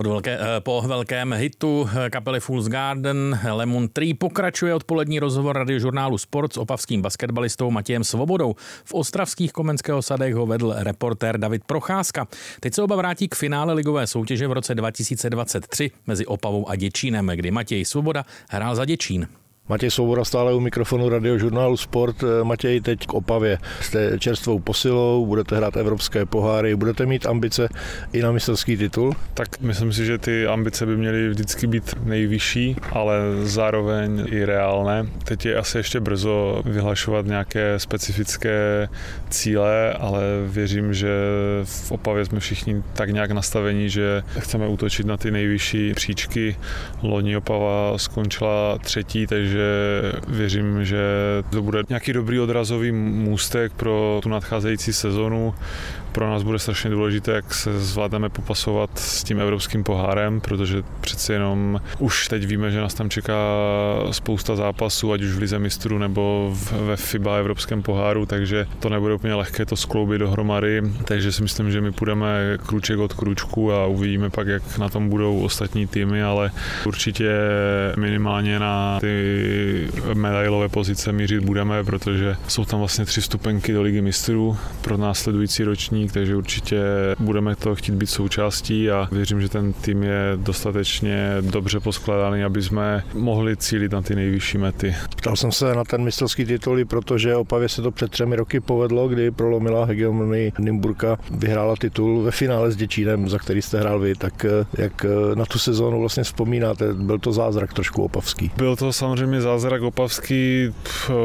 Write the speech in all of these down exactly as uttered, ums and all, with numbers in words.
Pod velké, po velkém hitu kapely Fool's Garden Lemon Tree pokračuje odpolední rozhovor radiožurnálu Sport s opavským basketbalistou Matějem Svobodou. V ostravských Komenského sadech ho vedl reportér David Procházka. Teď se oba vrátí k finále ligové soutěže v roce dva tisíce dvacet tři mezi Opavou a Děčínem, kdy Matěj Svoboda hrál za Děčín. Matěj Svoboda stále u mikrofonu radiožurnálu Sport. Matěj, teď k Opavě. Jste čerstvou posilou, budete hrát evropské poháry, budete mít ambice i na mistrovský titul? Tak myslím si, že ty ambice by měly vždycky být nejvyšší, ale zároveň i reálné. Teď je asi ještě brzo vyhlašovat nějaké specifické cíle, ale věřím, že v Opavě jsme všichni tak nějak nastavení, že chceme útočit na ty nejvyšší příčky. Loni Opava skončila třetí, takže že věřím, že to bude nějaký dobrý odrazový můstek pro tu nadcházející sezonu. Pro nás bude strašně důležité, jak se zvládneme popasovat s tím evropským pohárem, protože přeci jenom už teď víme, že nás tam čeká spousta zápasů, ať už v Lize mistrů nebo ve FIBA evropském poháru, takže to nebude úplně lehké to skloubit dohromady, takže si myslím, že my půjdeme kruček od kručku a uvidíme pak, jak na tom budou ostatní týmy, ale určitě minimálně na ty medailové pozice mířit budeme, protože jsou tam vlastně tři vstupenky do Ligy mistrů pro následující ročník, takže určitě budeme to chtít být součástí a věřím, že ten tým je dostatečně dobře poskládaný, aby jsme mohli cílit na ty nejvyšší mety. Ptal jsem se na ten mistrovský titul, protože Opavě se to před třemi roky povedlo, kdy prolomila hegemonii Nymburka, vyhrála titul ve finále s Děčínem, za který jste hrál vy, tak jak na tu sezónu vlastně vzpomínáte? Byl to zázrak trošku opavský? Byl to samozřejmě zázrak opavský,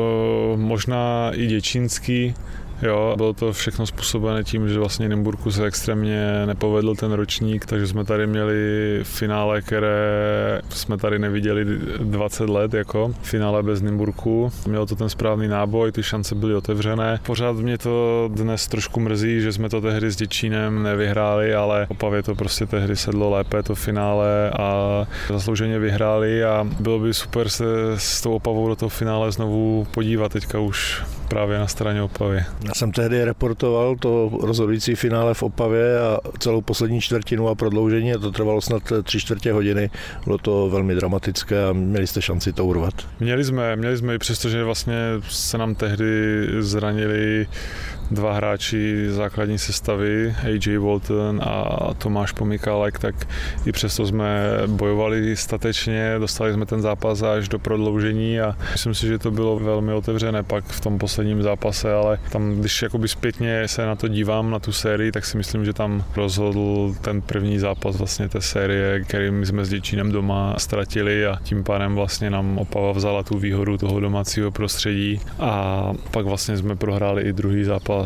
možná i děčínský. Jo, bylo to všechno způsobené tím, že vlastně Nymburku se extrémně nepovedl ten ročník, takže jsme tady měli finále, které jsme tady neviděli dvacet let, jako finále bez Nymburku. Mělo to ten správný náboj, ty šance byly otevřené. Pořád mě to dnes trošku mrzí, že jsme to tehdy s Děčínem nevyhráli, ale Opavě to prostě tehdy sedlo lépe, to finále, a zaslouženě vyhráli a bylo by super se s tou Opavou do toho finále znovu podívat teďka už právě na straně Opavy. Já jsem tehdy reportoval to rozhodující finále v Opavě a celou poslední čtvrtinu a prodloužení, to trvalo snad tři čtvrtě hodiny. Bylo to velmi dramatické a měli jste šanci to urvat. Měli jsme, měli jsme i přesto, že vlastně se nám tehdy zranili dva hráči základní sestavy, A J Walton a Tomáš Pomykálek, tak i přesto jsme bojovali statečně, dostali jsme ten zápas až do prodloužení a myslím si, že to bylo velmi otevřené pak v tom posledním zápase, ale tam, když jakoby zpětně se na to dívám, na tu sérii, tak si myslím, že tam rozhodl ten první zápas vlastně té série, který my jsme s Děčínem doma ztratili a tím pádem vlastně nám Opava vzala tu výhodu toho domácího prostředí a pak vlastně jsme prohráli i druhý zápas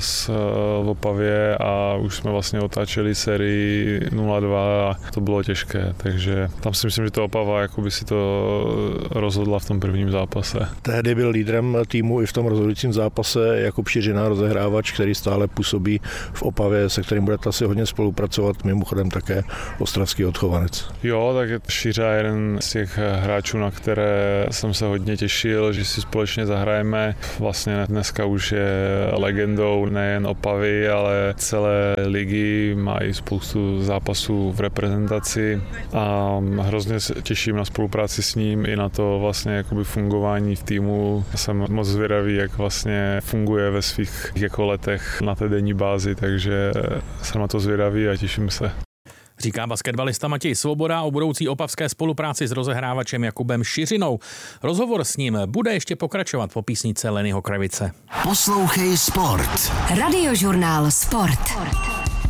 v Opavě a už jsme vlastně otáčeli sérii nula dva a to bylo těžké, takže tam si myslím, že to Opava jakoby si to rozhodla v tom prvním zápase. Tehdy byl lídrem týmu i v tom rozhodujícím zápase Jakub Šiřina, rozehrávač, který stále působí v Opavě, se kterým budete asi hodně spolupracovat, mimochodem také ostravský odchovanec. Jo, tak Šiřa je jeden z těch hráčů, na které jsem se hodně těšil, že si společně zahrajeme. Vlastně dneska už je legendou nejen Opavy, ale celé ligy, má i spoustu zápasů v reprezentaci a hrozně se těším na spolupráci s ním i na to vlastně jakoby fungování v týmu. Jsem moc zvědavý, jak vlastně funguje ve svých jako letech na té denní bázi, takže jsem na to zvědavý a těším se. Říká basketbalista Matěj Svoboda o budoucí opavské spolupráci s rozehrávačem Jakubem Šiřinou. Rozhovor s ním bude ještě pokračovat po písničce Lennyho Kravice. Poslouchej Sport. Radiožurnál Sport.